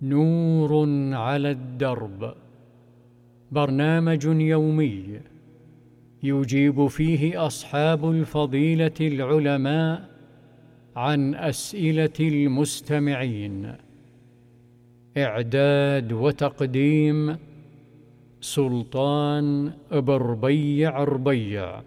نور على الدرب، برنامج يومي يجيب فيه أصحاب الفضيلة العلماء عن أسئلة المستمعين. إعداد وتقديم سلطان بربيع ربيع.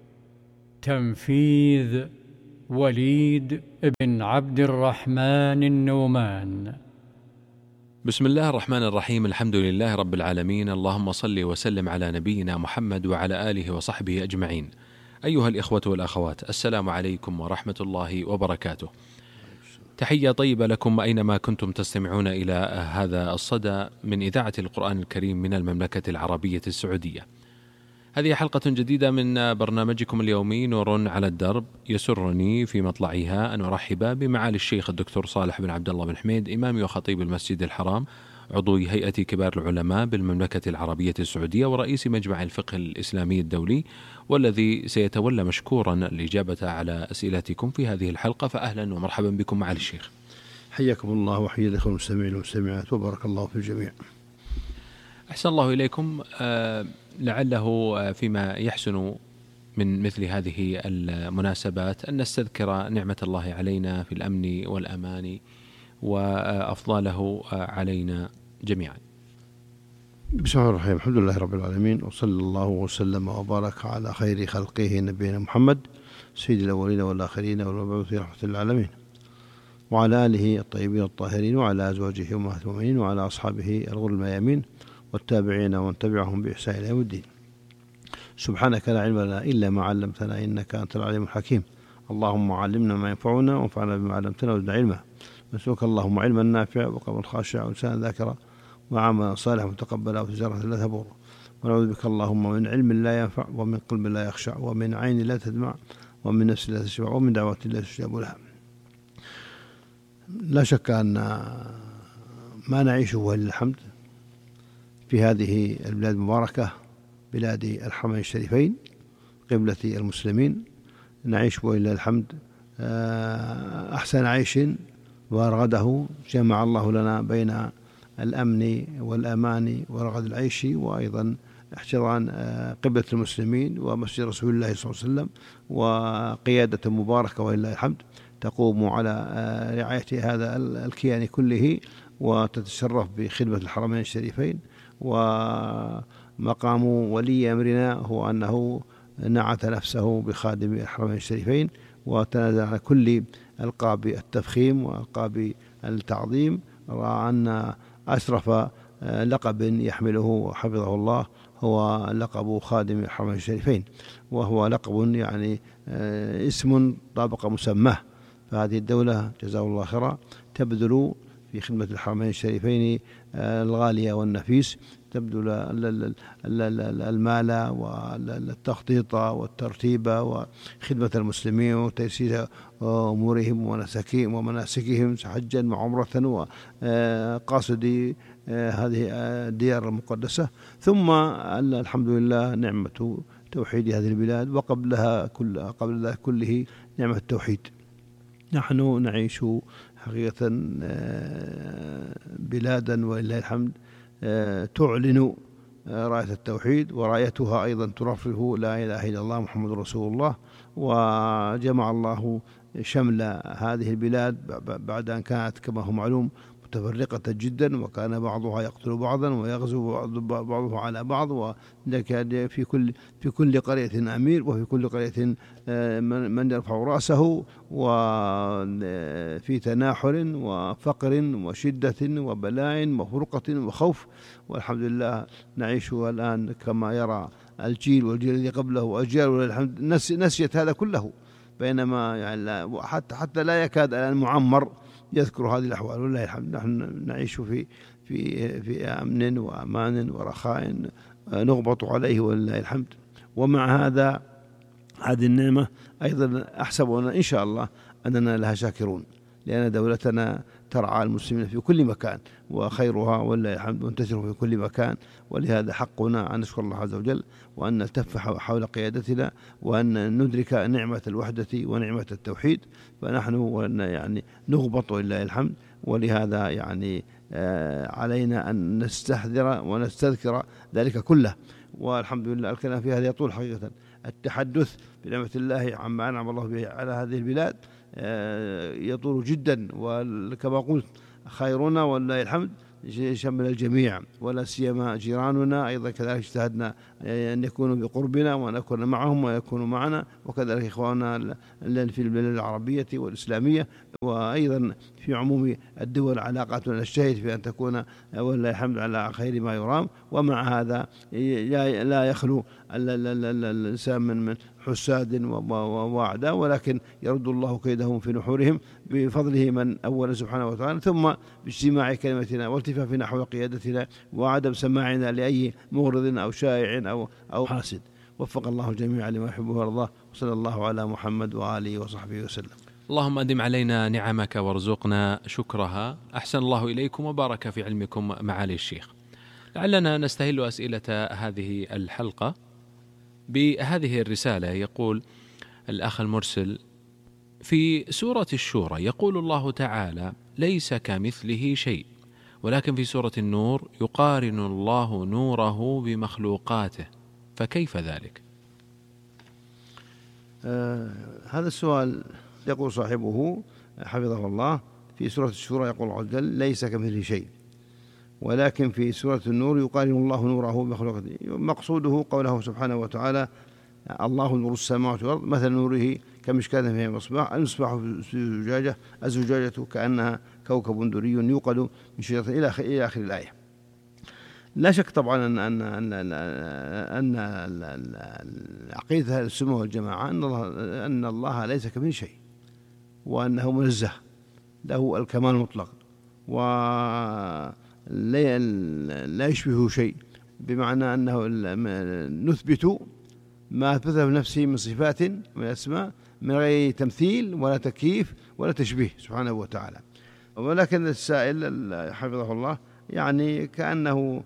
تنفيذ وليد بن عبد الرحمن النومان. بسم الله الرحمن الرحيم. الحمد لله رب العالمين، اللهم صل وسلم على نبينا محمد وعلى آله وصحبه أجمعين. أيها الإخوة والأخوات، السلام عليكم ورحمة الله وبركاته. تحية طيبة لكم أينما كنتم تستمعون إلى هذا الصدى من إذاعة القرآن الكريم من المملكة العربية السعودية. هذه حلقة جديدة من برنامجكم اليومي نور على الدرب. يسرني في مطلعها أن أرحب بمعالي الشيخ الدكتور صالح بن عبد الله بن حميد، إمام وخطيب المسجد الحرام، عضو هيئة كبار العلماء بالمملكة العربية السعودية ورئيس مجمع الفقه الإسلامي الدولي، والذي سيتولى مشكورا الإجابة على أسئلتكم في هذه الحلقة. فأهلا ومرحبا بكم معالي الشيخ. حياكم الله وحيا الإخوة المستمعين والمستمعات، وبارك الله في الجميع. أحسن الله إليكم. لعله فيما يحسن من مثل هذه المناسبات أن نستذكر نعمة الله علينا في الأمن والأمان وأفضاله علينا جميعا. بسم الله الرحمن الرحيم. الحمد لله رب العالمين، وصلى الله وسلم وبارك على خير خلقه نبينا محمد سيد الأولين والآخرين والمبعوث رحمة للعالمين، وعلى آله الطيبين الطاهرين، وعلى أزواجه أمهات المؤمنين، وعلى أصحابه الغر الميامين والتابعين ومن تبعهم بإحسان إلى يوم الدين. سبحانك لا علم لنا إلا ما علمتنا إنك أنت العليم الحكيم. اللهم علمنا ما ينفعنا وانفعنا بما علمتنا وزدنا علما. نسألك اللهم علما نافعا وقلبا خاشعا ولسانا ذاكرا وعملا صالحا متقبلا وتجارة لا تبور. ونعوذ بك اللهم من علم لا ينفع ومن قلب لا يخشع ومن عين لا تدمع ومن نفس لا تشبع ومن دعوة لا تستجاب لها. لا شك أن ما نعيشه ولله الحمد في هذه البلاد المباركة، بلاد الحرمين الشريفين، قبلة المسلمين، نعيش ولله الحمد أحسن عيش ورغده جمع الله لنا بين الأمن والأمان ورغد العيش، وأيضا احتضان قبلة المسلمين ومسجد رسول الله صلى الله عليه وسلم، وقيادة مباركة ولله الحمد تقوم على رعاية هذا الكيان كله وتتشرف بخدمة الحرمين الشريفين. ومقام ولي أمرنا هو أنه نعت نفسه بخادم الحرمين الشريفين وتنازل على كل ألقاب التفخيم وألقاب التعظيم، رأى أن أشرف لقب يحمله حفظه الله هو لقب خادم الحرمين الشريفين، وهو لقب يعني اسم طابق مسماه. فهذه الدولة جزاه الله خيرا تبذل في خدمة الحرمين الشريفين الغالية والنفيس، تبذل المال والتخطيط والترتيب وخدمة المسلمين وتيسير أمورهم ومناسكهم حجا وعمرة وقاصدي هذه الديار المقدسة. ثم الحمد لله نعمة توحيد هذه البلاد، وقبل ذلك كله نعمة التوحيد. نحن نعيش حقيقة بلادا ولله الحمد تعلن راية التوحيد، ورايتها أيضا ترفرف لا إله إلا الله محمد رسول الله. وجمع الله شمل هذه البلاد بعد أن كانت كما هو معلوم متفرقة جدا، وكان بعضها يقتل بعضا ويغزو بعضها على بعض، وكان في كل قرية أمير، وفي كل قرية من يرفع رأسه، وفي تناحر وفقر وشدة وبلاء وفرقة وخوف. والحمد لله نعيش الآن كما يرى الجيل والجيل الذي قبله وأجيال والحمد نسيت هذا كله، بينما يعني حتى لا يكاد الآن معمر يذكر هذه الأحوال. والله الحمد نحن نعيش في أمن وأمان ورخاء نغبط عليه ولله الحمد. ومع هذه النعمة أيضا أحسب إن شاء الله أننا لها شاكرون، لأن دولتنا ترعى المسلمين في كل مكان، وخيرها ولله الحمد منتشر في كل مكان. ولهذا حقنا أن نشكر الله عز وجل، وأن نلتف حول قيادتنا، وأن ندرك نعمة الوحدة ونعمة التوحيد. فنحن يعني نغبط ولله الحمد، ولهذا يعني علينا أن نستحذر ونستذكر ذلك كله. والحمد لله الكلام في هذا يطول حقيقة. التحدث بنعمة الله عما أنعم الله به على هذه البلاد يطول جدا، وكما قلت خيرنا ولله الحمد شمل الجميع، ولا سيما جيراننا أيضا كذلك اجتهدنا أن يكونوا بقربنا ونكون معهم ويكونوا معنا، وكذلك إخواننا في البلاد العربية والإسلامية، وأيضا في عموم الدول علاقاتنا نجتهد في أن تكون ولله الحمد على خير ما يرام. ومع هذا لا يخلو الإنسان من حساد وأعداء، ولكن يرد الله كيدهم في نحورهم بفضله من أول سبحانه وتعالى، ثم باجتماع كلمتنا والتفاف نحو قيادتنا وعدم سماعنا لأي مغرض أو شائع أو حاسد. وفق الله الجميع لما يحبه ويرضاه، وصلى الله على محمد وآله وصحبه وسلم. اللهم أدم علينا نعمك وارزقنا شكرها. أحسن الله إليكم وبارك في علمكم معالي الشيخ. لعلنا نستهل أسئلة هذه الحلقة بهذه الرسالة. يقول الأخ المرسل: في سورة الشورى يقول الله تعالى: ليس كمثله شيء، ولكن في سورة النور يقارن الله نوره بمخلوقاته، فكيف ذلك؟ هذا السؤال يقول صاحبه حفظه الله: في سورة الشورى يقول الله عز وجل: ليس كمثله شيء، ولكن في سورة النور يقارن الله نوره بمخلوقاته. مقصوده قوله سبحانه وتعالى: الله نور السماوات والأرض، مثل نوره كمشكاة فيها مصباح، المصباح في زجاجة، الزجاجة كأنها كوكب دري يوقد من شجرة إلى آخر الآية. لا شك طبعا أن عقيدة أهل السنة والجماعة أن الله ليس كمثله شيء، وأنه منزه له الكمال المطلق، ولا يشبه شيء، بمعنى أنه نثبت ما أثبته بنفسه من صفات من الأسماء من غير تمثيل ولا تكييف ولا تشبيه سبحانه وتعالى. ولكن السائل حفظه الله يعني كأنه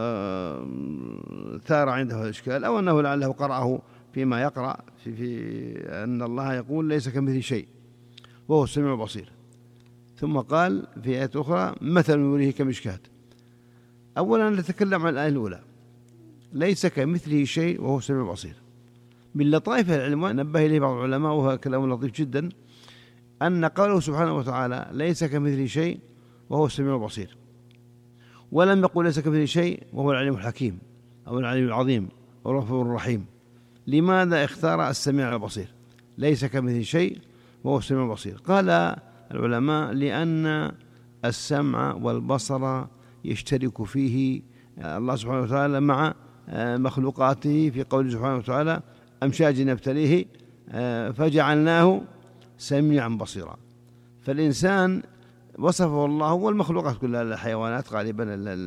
ثار عنده الإشكال، أو أنه لعله قرأه فيما يقرأ في أن الله يقول: ليس كمثله شيء وهو السميع البصير، ثم قال في آية أخرى: مثل نوره كمشكاة. أولا نتكلم عن الآية الأولى: ليس كمثله شيء وهو السميع البصير. من لطائف العلم نبه إليه بعض العلماء، وهو كلام لطيف جدا، أن قوله سبحانه وتعالى: ليس كمثله شيء وهو السميع البصير، ولم يقل ليس كمثله شيء وهو العليم الحكيم أو العليم العظيم أو الغفور الرحيم. لماذا اختار السميع البصير؟ ليس كمثله شيء وهو السميع البصير. قال العلماء: لأن السمع والبصر يشترك فيه الله سبحانه وتعالى مع مخلوقاته، في قوله سبحانه وتعالى: أمشاج نبتليه فجعلناه سميعا بصيرا. فالإنسان وصفه الله والمخلوقات كلها، الحيوانات غالبا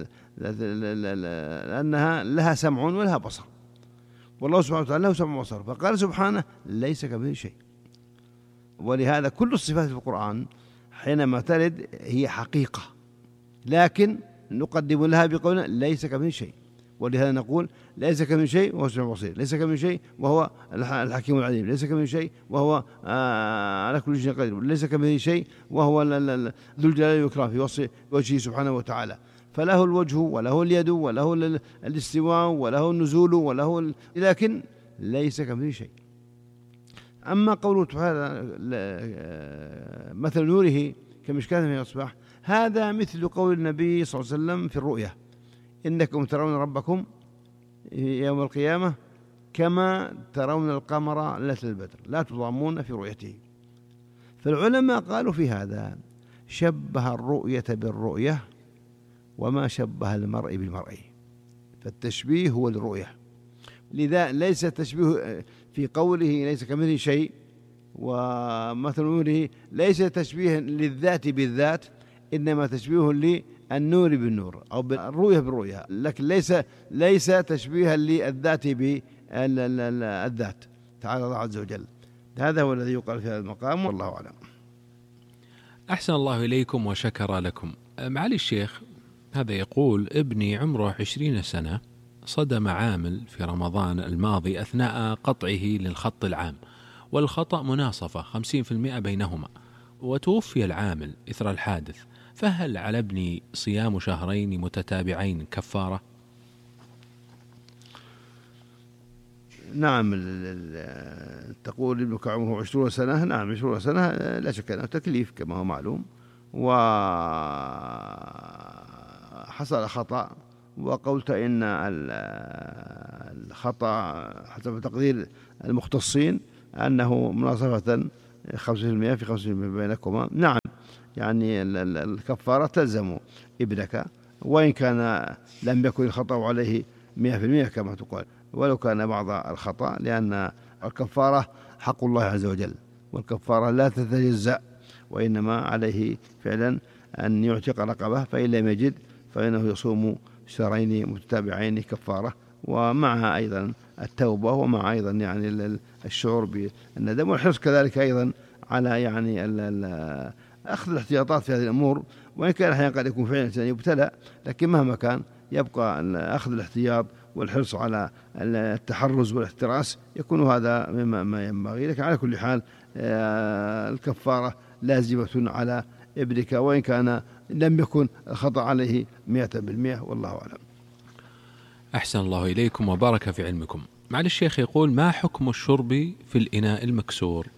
لأنها لها سمع ولها بصر، والله سبحانه وتعالى له سمع وبصر، فقال سبحانه: ليس كمثله شيء. ولهذا كل الصفات في القرآن حينما ترد هي حقيقة، لكن نقدم لها بقولنا: ليس كمثله شيء. ولهذا نقول: ليس كمثله شيء وهو السميع البصير، ليس كمثله شيء وهو الحكيم العليم، ليس كمثله شيء وهو على كل شيء قدير، ليس كمثله شيء وهو ذو الجلال والإكرام في وصف وجهه سبحانه وتعالى. فله الوجه وله اليد وله الاستواء وله النزول وله لكن ليس كمثله شيء. أما قوله تعالى: مثل نوره كمشكاة فيها مصباح، هذا مثل قول النبي صلى الله عليه وسلم في الرؤيا: إنكم ترون ربكم يوم القيامة كما ترون القمر ليلة البدر لا تضامون في رؤيته. فالعلماء قالوا في هذا: شبه الرؤية بالرؤية وما شبه المرء بالمرء، فالتشبيه هو الرؤية. لذا ليس تشبيه في قوله ليس كمثله شيء ومثل نوره ليس تشبيه للذات بالذات، إنما تشبيه للنور بالنور أو الرؤية بالرؤية، لكن ليس تشبيها للذات بالذات تعالى الله عز وجل. هذا هو الذي يقال في هذا المقام، والله أعلم. أحسن الله إليكم وشكر لكم. معالي الشيخ، هذا يقول: ابني عمره 20 سنة، صدم عامل في رمضان الماضي أثناء قطعه للخط العام، والخطأ مناصفة 50% بينهما، وتوفي العامل إثر الحادث، فهل على ابني صيام شهرين متتابعين كفارة؟ نعم. تقول ابنك عمره 20 سنة. نعم 20 سنة لا شك أنه تكليف كما هو معلوم، وحصل خطأ، وقلت إن الخطأ حسب تقدير المختصين أنه مناصفة 5% في 5% بينكما. نعم، يعني الكفارة تلزم ابنك وإن كان لم يكن الخطأ عليه 100% كما تقول، ولو كان بعض الخطأ، لأن الكفارة حق الله عز وجل، والكفارة لا تتجزأ، وإنما عليه فعلا أن يعتق رقبة، فإن لم يجد فإنه يصوم شهرين متتابعين كفارة، ومعها أيضا التوبة، ومع أيضا يعني الشعور بالندم والحرص كذلك أيضا على يعني أخذ الاحتياطات في هذه الأمور. وإن كان أحيانا قد يكون فعلا الإنسان يبتلى، لكن مهما كان يبقى أخذ الاحتياط والحرص على التحرز والاحتراس يكون هذا مما ينبغي. لكن على كل حال الكفارة لازمة على ابنك وإن كان لم يكن الخطأ عليه 100%، والله أعلم. أحسن الله إليكم وبارك في علمكم. معالي الشيخ يقول: ما حكم الشرب في الإناء المكسور؟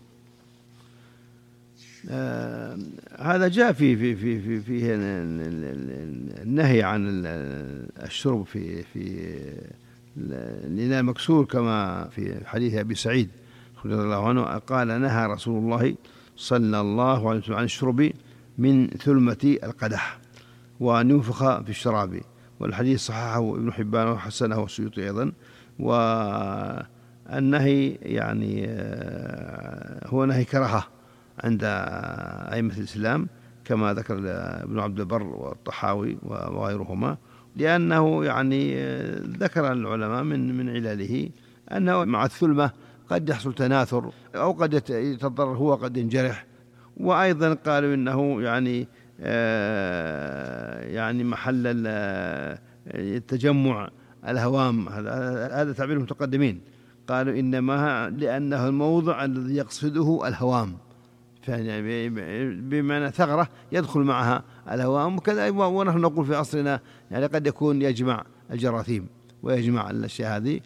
هذا جاء فيه النهي عن الشرب في الإناء المكسور، كما في حديث أبي سعيد رضي الله عنه قال: نهى رسول الله صلى الله عليه وسلم عن الشرب من ثلمة القدح وأن ينفخ في الشراب. والحديث صححه ابن حبان وحسنه السيوطي أيضا. والنهي يعني هو نهي كراهة عند أئمة الإسلام كما ذكر ابن عبد البر والطحاوي وغيرهما، لأنه يعني ذكر العلماء من علله أنه مع الثلمة قد يحصل تناثر أو قد يتضرر هو، قد ينجرح. وأيضا قالوا إنه يعني محل التجمع الهوام، هذا تعبير المتقدمين، قالوا إنما لأنه الموضع الذي يقصده الهوام، بمعنى ثغرة يدخل معها الهوام وكذا. ونحن نقول في أصلنا يعني قد يكون يجمع الجراثيم ويجمع الأشياء هذه.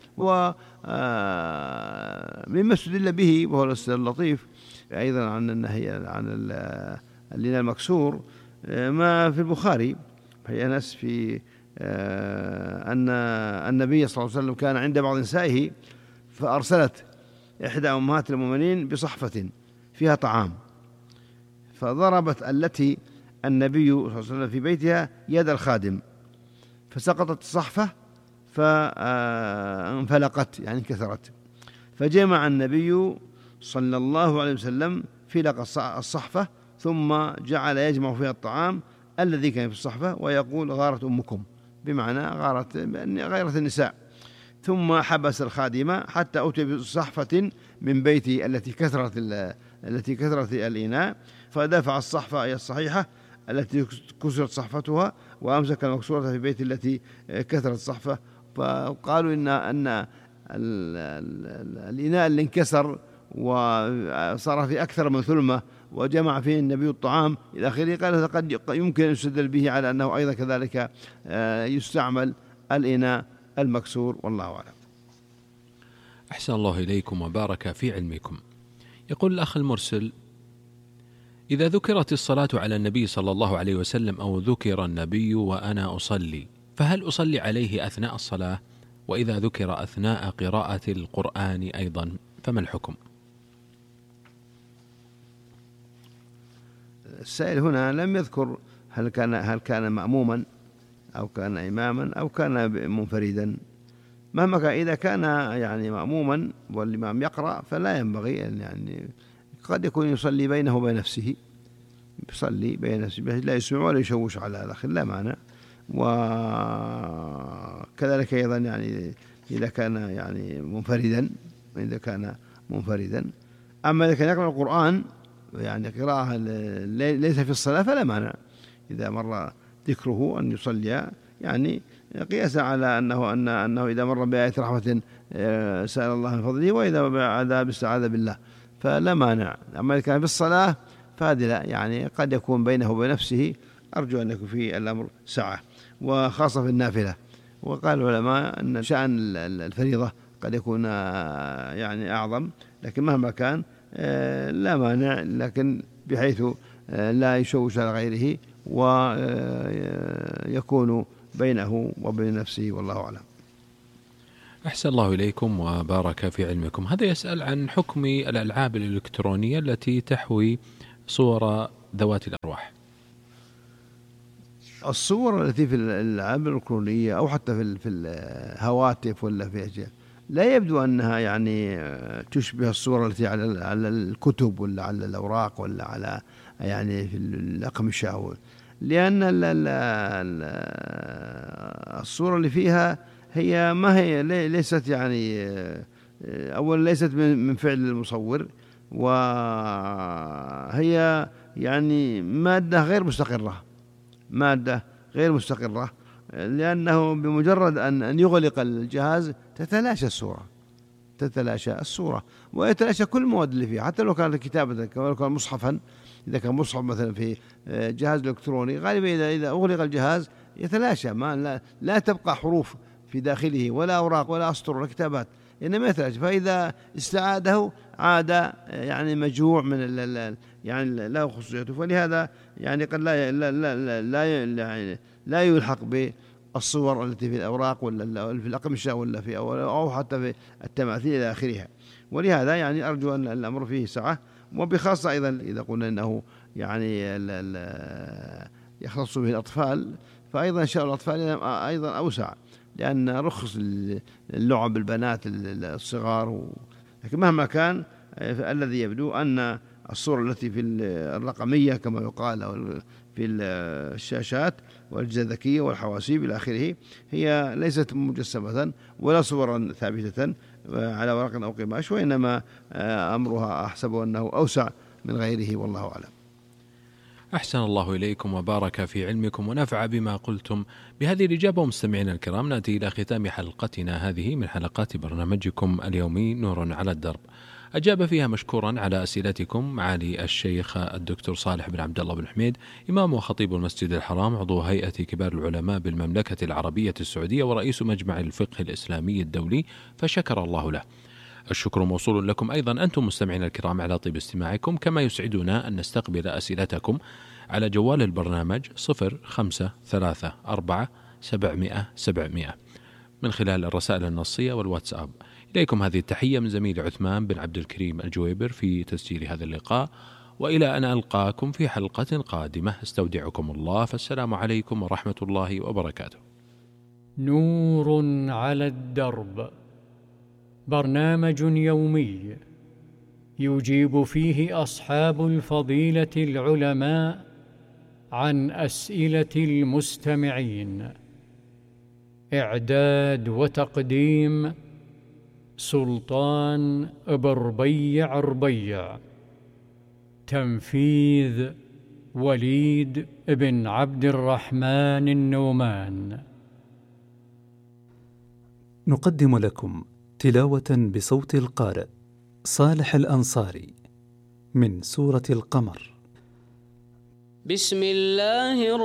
ومما استدل به وهو الاستدلال اللطيف أيضا عن النهي عن الإناء المكسور ما في البخاري في أنس في أن النبي صلى الله عليه وسلم كان عند بعض نسائه، فأرسلت إحدى أمهات المؤمنين بصحفة فيها طعام، فضربت التي النبي صلى الله عليه وسلم في بيتها يد الخادم، فسقطت الصحفة فانفلقت يعني انكسرت، فجمع النبي صلى الله عليه وسلم فلق الصحفة ثم جعل يجمع فيها الطعام الذي كان في الصحفة ويقول: غارت أمكم، بمعنى غيرت النساء. ثم حبس الخادمة حتى أتي بصحفة من بيتي التي كثرت الإناء، فدفع الصحفة أي الصحيحة التي كسرت صحفتها وأمسك المكسورة في بيت التي كثرت الصحفة. فقالوا إن الإناء اللي انكسر وصار في أكثر من ثلمة وجمع فيه النبي الطعام إلى آخره، قال قد يمكن أن يستدل به على أنه أيضا كذلك يستعمل الإناء المكسور، والله أعلم. أحسن الله إليكم وبارك في علمكم. يقول الأخ المرسل: إذا ذكرت الصلاة على النبي صلى الله عليه وسلم أو ذكر النبي وأنا أصلي، فهل أصلي عليه أثناء الصلاة؟ وإذا ذكر أثناء قراءة القرآن أيضا فما الحكم؟ السائل هنا لم يذكر هل كان مأموما أو كان إماما أو كان منفردا. مهما كان، إذا كان يعني مأموما والإمام يقرأ فلا ينبغي أن يعني قد يكون يصلي بينه وبين نفسه، يصلي بين نفسه لا يسمع ولا يشوش على الآخر، لا معنى. وكذلك أيضا يعني إذا كان يعني منفردا، أما إذا كان يقرأ القرآن يعني قراءة ليس في الصلاة فلا معنى إذا مر ذكره أن يصلي، يعني قياسا على أنه إذا مر بآية رحمة سأل الله من فضله، وإذا بعذاب استعاذ بالله، فلا مانع. أما إذا كان في الصلاة فهذه لا، يعني قد يكون بينه وبين نفسه أرجو أن يكون في الأمر سعة، وخاصة في النافلة. وقال العلماء أن شأن الفريضة قد يكون يعني أعظم، لكن مهما كان لا مانع، لكن بحيث لا يشوش على غيره ويكون بينه وبين نفسه، والله أعلم. أحسن الله إليكم وبارك في علمكم. هذا يسأل عن حكم الألعاب الإلكترونية التي تحوي صور ذوات الأرواح. الصور التي في الألعاب الإلكترونية أو حتى في الهواتف ولا في أشياء لا يبدو أنها يعني تشبه الصور التي على الكتب ولا على الأوراق ولا على يعني في الأقمشة، لأن الصورة اللي فيها هي ما هي ليست يعني أولا ليست من فعل المصور، وهي يعني مادة غير مستقرة، لأنه بمجرد أن يغلق الجهاز تتلاشى الصورة ويتلاشى كل المواد اللي فيها، حتى لو كانت كتابة، لو كان مصحفا، إذا كان مصحف مثلا في جهاز إلكتروني غالبا إذا أغلق الجهاز يتلاشى، لا تبقى حروف في داخله ولا أوراق ولا أسطر ولا كتابات، إنما يتلاشى. فإذا استعاده عاد يعني مجموع من يعني لا خصوصيته، فلهذا يعني قد لا يلحق بالصور التي في الأوراق ولا في الأقمشة ولا في أو حتى في التماثيل إلى آخرها. ولهذا يعني أرجو أن الأمر فيه سعة، وبخاصة أيضا إذا قلنا أنه يعني يختص به الأطفال، فأيضا إن شاء الله الأطفال أيضا أوسع، لأن رخص اللعب البنات الصغار. لكن مهما كان الذي يبدو أن الصورة التي في الرقمية كما يقال أو في الشاشات والأجهزة الذكية والحواسيب إلى آخره هي ليست مجسمة ولا صورا ثابتة على ورق أو قماش، وإنما أمرها أحسب أنه أوسع من غيره، والله أعلم. أحسن الله إليكم وبارك في علمكم ونفع بما قلتم. بهذه الإجابة مستمعينا الكرام نأتي إلى ختام حلقتنا هذه من حلقات برنامجكم اليومي نور على الدرب. أجاب فيها مشكورا على أسئلتكم معالي الشيخ الدكتور صالح بن عبد الله بن حميد، إمام وخطيب المسجد الحرام، عضو هيئة كبار العلماء بالمملكة العربية السعودية ورئيس مجمع الفقه الإسلامي الدولي، فشكر الله له. الشكر موصول لكم أيضا أنتم مستمعين الكرام على طيب استماعكم، كما يسعدنا أن نستقبل أسئلتكم على جوال البرنامج 0534 من خلال الرسائل النصية والواتساب. إليكم هذه التحية من زميل عثمان بن عبد الكريم الجويبر في تسجيل هذا اللقاء، وإلى أن ألقاكم في حلقة قادمة استودعكم الله، فالسلام عليكم ورحمة الله وبركاته. نور على الدرب، برنامج يومي يجيب فيه أصحاب الفضيلة العلماء عن أسئلة المستمعين. إعداد وتقديم سلطان بربيع ربيع. تنفيذ وليد بن عبد الرحمن النومان. نقدم لكم تلاوة بصوت القارئ صالح الأنصاري من سورة القمر. بسم الله